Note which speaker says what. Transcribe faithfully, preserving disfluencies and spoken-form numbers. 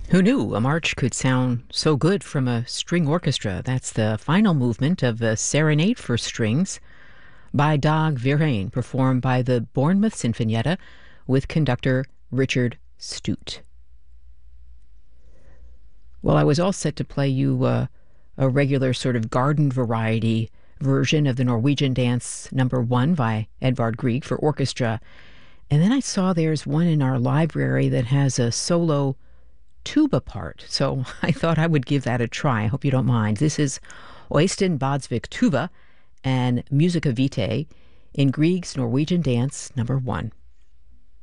Speaker 1: Who knew a march could sound so good from a string orchestra? That's the final movement of the Serenade for Strings by Dag Verheyen, performed by the Bournemouth Sinfonietta with conductor Richard Stute. Well, I was all set to play you uh, a regular sort of garden variety version of the Norwegian Dance Number One by Edvard Grieg for orchestra. And then I saw there's one in our library that has a solo tuba part. So I thought I would give that a try. I hope you don't mind. This is Øystein Badsvik tuba and Musica Vitae in Grieg's Norwegian Dance Number One.